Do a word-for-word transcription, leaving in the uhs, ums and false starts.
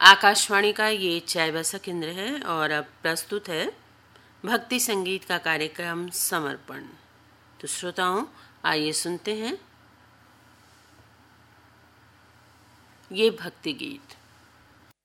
आकाशवाणी का ये चाय बसा केंद्र है और अब प्रस्तुत है भक्ति संगीत का कार्यक्रम समर्पण। तो श्रोताओं, आइए सुनते हैं ये भक्ति गीत।